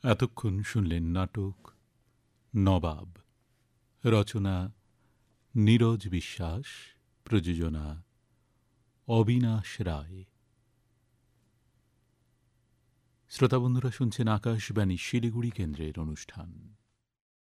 এতক্ষণ শুনলেন নাটক নবাব, রচনা নীরজ বিশ্বাস, প্রযোজনা অবিনাশ রায়। শ্রোতাবন্ধুরা শুনছেন আকাশবাণী শিলিগুড়ি কেন্দ্রের অনুষ্ঠান।